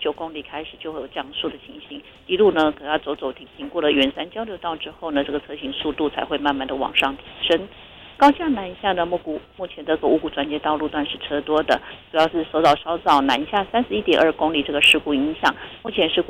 9公里开始就会有降速的情形，一路呢可要走停过了圆山交流道之后呢，这个车行速度才会慢慢的往上提升。高架南下的目前这个五股转接道路段是车多的，主要是受到稍早南下31.2公里这个事故影响，目前事故